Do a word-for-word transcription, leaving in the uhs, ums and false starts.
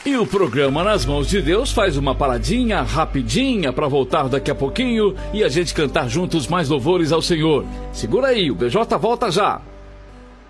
E o programa Nas Mãos de Deus faz uma paradinha rapidinha para voltar daqui a pouquinho e a gente cantar juntos mais louvores ao Senhor. Segura aí, o B J volta já.